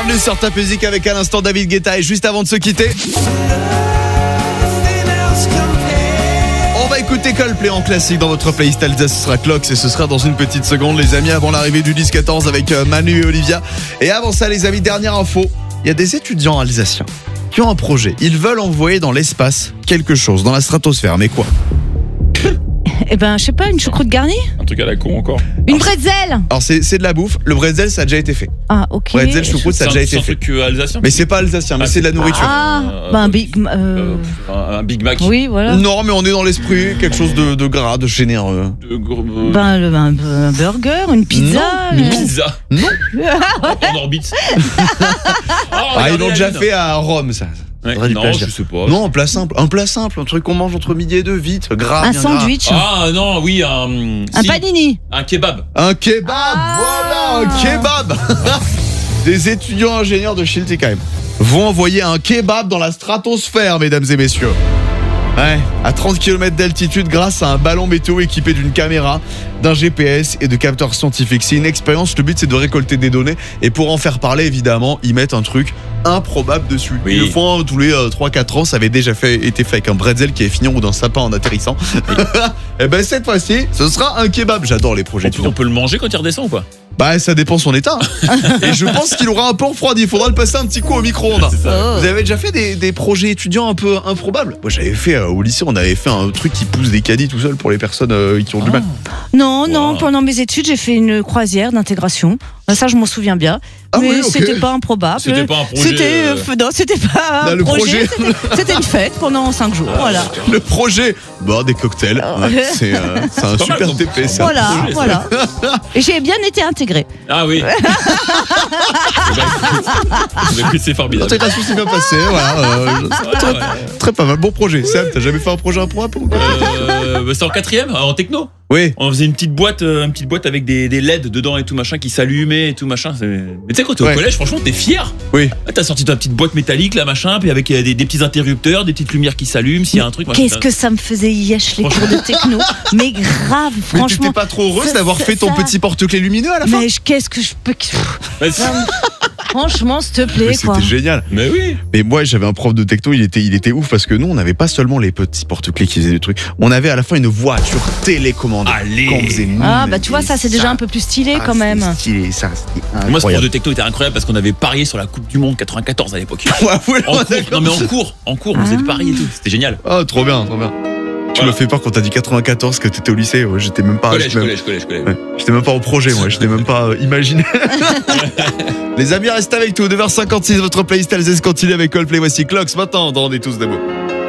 Bienvenue sur Top Music avec à l'instant David Guetta et juste avant de se quitter, on va écouter Coldplay en classique dans votre playlist Alsace. Ce sera Clocks et ce sera dans une petite seconde les amis avant l'arrivée du 10-14 avec Manu et Olivia. Et avant ça les amis, dernière info, il y a des étudiants alsaciens qui ont un projet. Ils veulent envoyer dans l'espace quelque chose, dans la stratosphère, mais quoi ? Eh ben, je sais pas, une choucroute garnie ? Un truc à la con encore. Une bretzel ? Alors c'est de la bouffe, le bretzel ça a déjà été fait. Ah, ok. Bretzel, choucroute ça a déjà été C'est un fait. truc alsacien. Mais c'est pas alsacien, mais c'est de la nourriture. Ah, un Big... Un Big Mac. Oui, voilà. Non mais on est dans l'esprit, quelque chose de gras, de généreux. Un burger, une pizza. Une pizza. Non. En orbite. Ils l'ont déjà fait à Rome ça. Ouais, Faudrait du non, plaisir. je sais pas. Non, un plat simple, un truc qu'on mange entre midi et deux, vite, gras, Un bien sandwich. Ah non, oui, Un si, panini. un kebab. gras. Un kebab, voilà, un kebab. Des étudiants ingénieurs de Schiltigheim vont envoyer un kebab dans la stratosphère, mesdames et messieurs. Ouais, à 30 km d'altitude grâce à un ballon météo équipé d'une caméra, d'un GPS et de capteurs scientifiques. C'est une expérience, le but c'est de récolter des données et pour en faire parler évidemment, ils mettent un truc improbable dessus. Oui. Ils le font tous les 3-4 ans, ça avait déjà été fait avec un bretzel qui avait fini en haut d'un sapin en atterrissant. Et ben cette fois-ci, ce sera un kebab. J'adore les projets On étudiants. peut le manger quand il redescend ou pas? Bah ça dépend son état. Et je pense qu'il aura un peu refroidi. Il faudra le passer un petit coup au micro-ondes. C'est ça. Vous avez déjà fait des projets étudiants un peu improbables? Moi j'avais fait au lycée, on avait fait un truc qui pousse des caddies tout seul pour les personnes qui ont du mal. Non, Wow. pendant mes études, j'ai fait une croisière d'intégration. Ça, je m'en souviens bien. Ah mais oui, ok. c'était pas improbable. C'était pas un projet, Non, c'était pas Là, un le projet. projet. C'était une fête pendant 5 jours. Voilà. Le projet, des cocktails. Ouais, c'est un pas super mal, ton TP ça. Voilà, projet, ça. voilà. Et j'ai bien été intégrée. Ah oui. Écoute, c'est formidable. L'intégration s'est bien passée, voilà. Ouais. Très pas mal, bon projet. Sam, t'as jamais fait un projet improbable ou quoi? C'est en 4ème, en techno. Oui. On faisait une petite boîte avec des LED dedans et tout machin qui s'allumait et tout machin. Mais tu sais quand t'es au Ouais. collège, franchement t'es fier. Oui. Ah, t'as sorti ta petite boîte métallique là machin, puis avec des petits interrupteurs, des petites lumières qui s'allument, s'il y a un truc. machin. Qu'est-ce que ça me faisait yesh les cours de techno. Mais grave, Mais franchement. t'étais pas trop heureuse ça- d'avoir fait ton ça- petit porte-clés lumineux à la fin? Mais qu'est-ce que je peux. Ouais, c'est- Franchement, s'il te plaît, Mais quoi. c'était génial. Mais oui. Mais moi, j'avais un prof de techno, il était ouf parce que nous, on n'avait pas seulement les petits porte-clés qui faisaient des trucs. On avait à la fin une voiture télécommandée. Allez. Qu'on faisait Ah, nous, bah tu vois, ça, c'est déjà un peu plus stylé quand même. C'était stylé, ça, c'était Moi, ce prof incroyable. de techno était incroyable parce qu'on avait parié sur la Coupe du Monde 94 à l'époque. Ouais, ouais, En cours, d'accord. non mais en cours, on faisait des paris et tout. C'était génial. Oh, trop bien, trop bien. Tu Voilà. me fais peur quand t'as dit 94 que t'étais au lycée. Ouais, j'étais même pas. Collège. Ouais, j'étais même pas au projet, moi. J'étais même pas imaginé. Les amis, restez avec tout. 9h56, votre playlist Alsace continue avec Coldplay. Voici Clocks. Maintenant, on est tous debout.